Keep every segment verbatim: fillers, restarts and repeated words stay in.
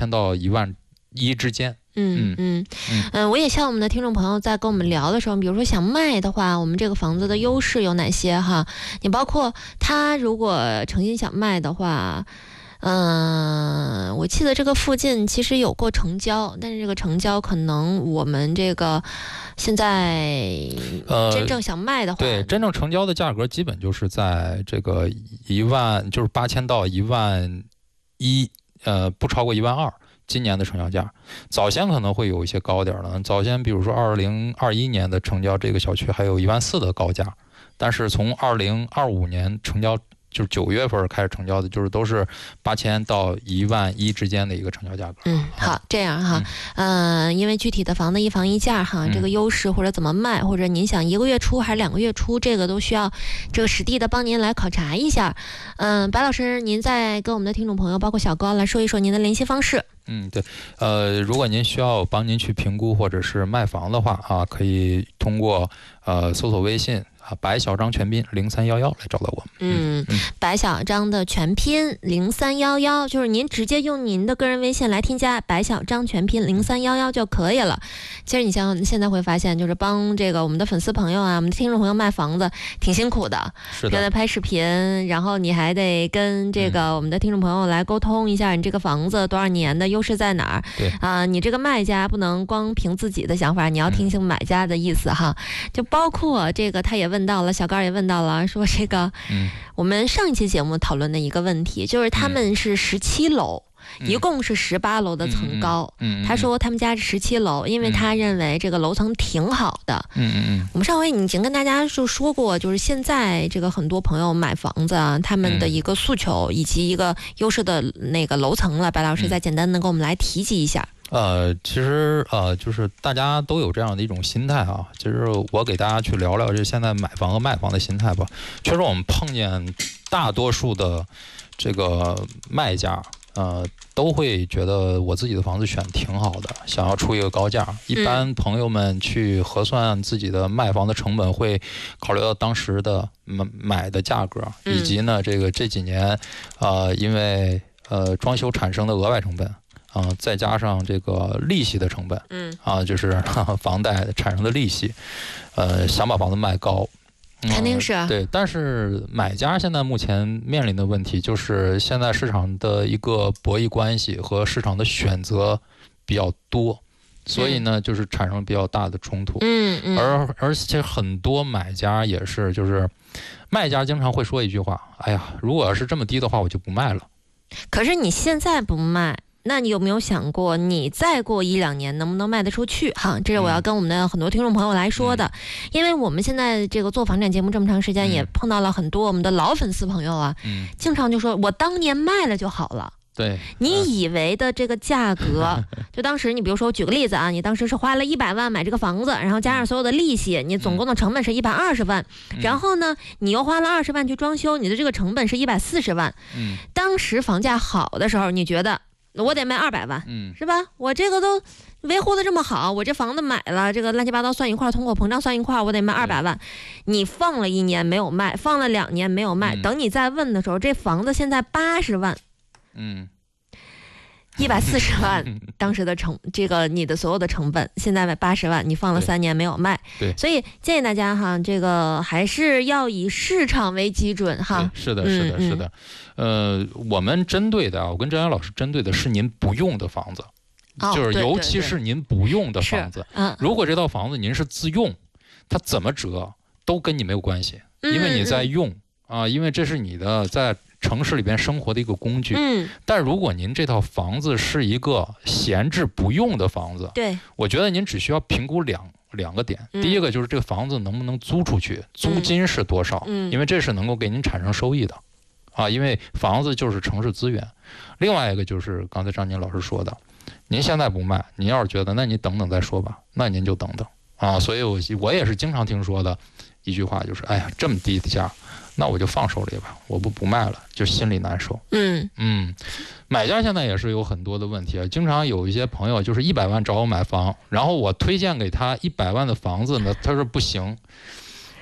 千到一万一之间。 嗯嗯嗯、呃，我也像我们的听众朋友在跟我们聊的时候，比如说想卖的话，我们这个房子的优势有哪些哈？你包括他如果诚心想卖的话，嗯、呃，我记得这个附近其实有过成交，但是这个成交可能我们这个现在真正想卖的话， 呃、对，真正成交的价格基本就是在这个一万，就是八千到一万一，呃，不超过一万二。今年的成交价，早先可能会有一些高点了。早先比如说二零二一年的成交，这个小区还有一万四的高价，但是从二零二五年成交，就是九月份开始成交的，就是都是八千到一万一之间的一个成交价格。 嗯，好，这样哈，嗯、呃，因为具体的房子一房一价哈，这个优势或者怎么卖，或者您想一个月出还是两个月出，这个都需要这个实地的帮您来考察一下。嗯、呃，白老师，您再跟我们的听众朋友，包括小高来说一说您的联系方式。 嗯，对，呃，如果您需要帮您去评估或者是卖房的话啊，可以通过呃搜索微信啊，白小张全拼零三幺幺来找到我们。 嗯，嗯白小张的全拼零三幺幺，就是您直接用您的个人微信来添加白小张全拼零三幺幺就可以了。其实你像现在会发现，就是帮这个我们的粉丝朋友啊，我们的听众朋友卖房子挺辛苦的， 是的， 给他拍视频，然后你还得跟这个我们的听众朋友来沟通一下，你这个房子多少年的优势在哪儿？ 对啊、呃，你这个卖家不能光凭自己的想法，你要听听买家的意思哈。就包括这个，他也问到了，小高也问到了，说这个， 嗯， 我们上一期节目讨论的一个问题，就是他们是十七楼。 嗯、 一共是十八楼的层高， 嗯嗯嗯、 他说他们家是十七楼，因为他认为这个楼层挺好的。 嗯嗯嗯。 我们上回已经跟大家就说过，就是现在这个很多朋友买房子啊，他们的一个诉求以及一个优势的那个楼层了，白老师再简单的跟我们来提及一下。 呃，其实呃，就是大家都有这样的一种心态啊。其实我给大家去聊聊这现在买房和卖房的心态吧。确实，我们碰见大多数的这个卖家。呃，都会觉得我自己的房子选挺好的，想要出一个高价。一般朋友们去核算自己的卖房的成本，会考虑到当时的买买的价格，以及呢，这个这几年，呃，因为呃装修产生的额外成本，啊、呃，再加上这个利息的成本， 嗯， 啊，就是呵呵房贷产生的利息，呃，想把房子卖高。 肯定是、 嗯、对，但是买家现在目前面临的问题就是现在市场的一个博弈关系和市场的选择比较多，所以呢，就是产生比较大的冲突。 嗯嗯。 而而且很多买家也是，就是卖家经常会说一句话：“哎呀，如果要是这么低的话，我就不卖了。” 可是你现在不卖。那你有没有想过，你再过一两年能不能卖得出去？哈，这是我要跟我们的很多听众朋友来说的，嗯、因为我们现在这个做房产节目这么长时间，也碰到了很多我们的老粉丝朋友啊，嗯，经常就说我当年卖了就好了。 对， 你以为的这个价格，就当时你比如说我举个例子啊，你当时是花了一百万买这个房子，然后加上所有的利息，你总共的成本是一百二十万， 嗯、 然后呢，你又花了二十万去装修，你的这个成本是一百四十万。 嗯， 当时房价好的时候，你觉得？我得卖二百万， 嗯， 是吧？我这个都维护的这么好，我这房子买了，这个乱七八糟算一块，通货膨胀算一块，我得卖二百万。你放了一年没有卖，放了两年没有卖， 嗯、 等你再问的时候，这房子现在八十万， 嗯， 一百四十万，当时的成这个你的所有的成本，现在卖八十万，你放了三年没有卖， 对， 所以建议大家哈，这个还是要以市场为基准哈。 是的，是的，是的。呃，我们针对的啊，我跟张岩老师针对的是您不用的房子， 哦、 就是尤其是您不用的房子。 嗯， 如果这套房子您是自用，它怎么折都跟你没有关系，因为你在用、嗯、啊，因为这是你的在城市里边生活的一个工具。 嗯， 但如果您这套房子是一个闲置不用的房子， 对， 我觉得您只需要评估两两个点。 嗯、 第一个就是这个房子能不能租出去，租金是多少， 嗯、 因为这是能够给您产生收益的。啊，因为房子就是城市资源。另外一个就是刚才张宁老师说的，您现在不卖，您要是觉得那你等等再说吧，那您就等等啊。所以我我也是经常听说的一句话，就是哎呀，这么低的价，那我就放手里吧，我不不卖了，就心里难受。 嗯嗯，买家现在也是有很多的问题啊，经常有一些朋友就是一百万找我买房，然后我推荐给他一百万的房子呢，他说不行。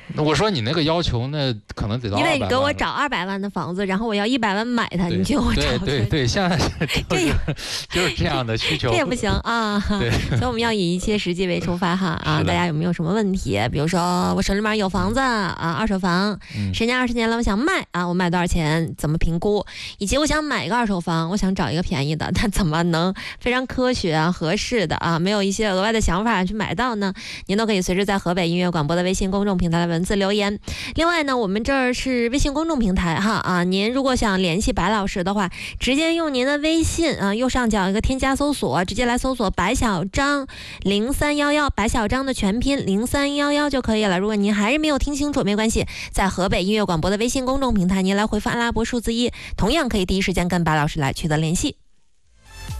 我说你那个要求，那可能得到因为二百万了。 你给我找二百万的房子，然后我要一百万买它，你给我找对对对，现在就是就是这样的需求， 这也不行啊。所以我们要以一切实际为出发哈啊！大家有没有什么问题？比如说我手里面有房子啊，二手房，十年二十年了，我想卖啊，我卖多少钱？怎么评估？以及我想买一个二手房，我想找一个便宜的，但怎么能非常科学啊、合适的啊，没有一些额外的想法去买到呢？您都可以随时在河北音乐广播的微信公众平台的文字留言。另外呢，我们这儿是微信公众平台哈啊，您如果想联系白老师的话，直接用您的微信啊，右上角一个添加搜索，直接来搜索白小张零三一一，白小张的全拼零三一一就可以了。如果您还是没有听清楚，没关系，在河北音乐广播的微信公众平台，您来回复阿拉伯数字一，同样可以第一时间跟白老师来取得联系。